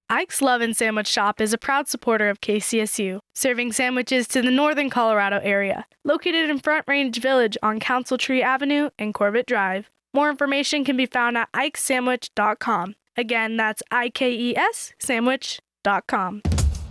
Ike's Love and Sandwich Shop is a proud supporter of KCSU, serving sandwiches to the northern Colorado area, located in Front Range Village on Council Tree Avenue and Corbett Drive. More information can be found at ikesandwich.com. Again, that's IKES sandwich.com.